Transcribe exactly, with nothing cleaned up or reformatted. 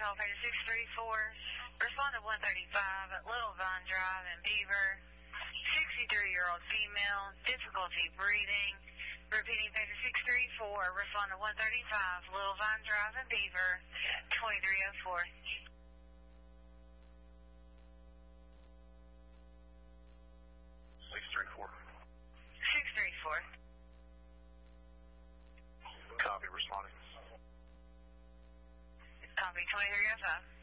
call page six three four. Respond to one thirty-five at Little Vine Drive in Beaver. sixty-three-year-old female, difficulty breathing. Repeating page six three four. Respond to one thirty-five, Little Vine Drive in Beaver, twenty-three oh four. six three four. six three four. Copy, responding. Copy, twenty-three oh five.